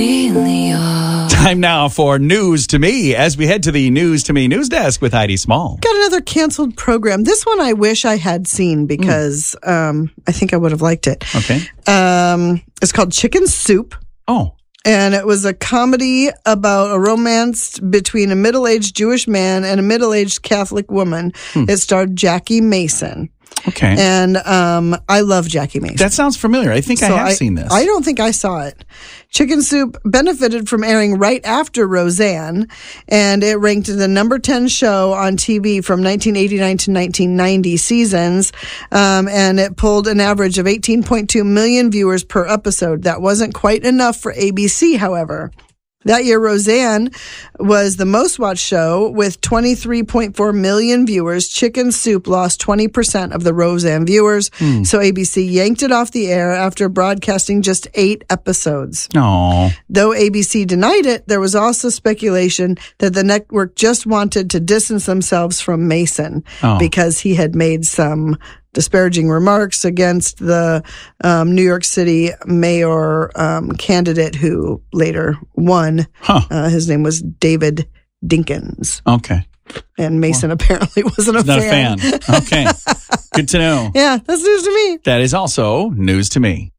Time now for News to Me as we head to the News to Me news desk with Heidi Small. Got another canceled program. This one I wish I had seen because I think I would have liked it. Okay. It's called Chicken Soup. Oh. And it was a comedy about a romance between a middle-aged Jewish man and a middle-aged Catholic woman. It starred Jackie Mason. Okay. And I love Jackie Mason. That sounds familiar. I think I have seen this. I don't think I saw it. Chicken Soup benefited from airing right after Roseanne, and it ranked the number 10 show on TV from 1989 to 1990 seasons, and it pulled an average of 18.2 million viewers per episode. That wasn't quite enough for ABC, however. That year, Roseanne was the most watched show with 23.4 million viewers. Chicken Soup lost 20% of the Roseanne viewers, so ABC yanked it off the air after broadcasting just 8 episodes. Oh. Though ABC denied it, there was also speculation that the network just wanted to distance themselves from Mason because he had made some disparaging remarks against the New York City mayor candidate who later won. His name was David Dinkins. Okay. And Mason apparently wasn't a fan. Okay. Good to know. Yeah, that's news to me. That is also news to me.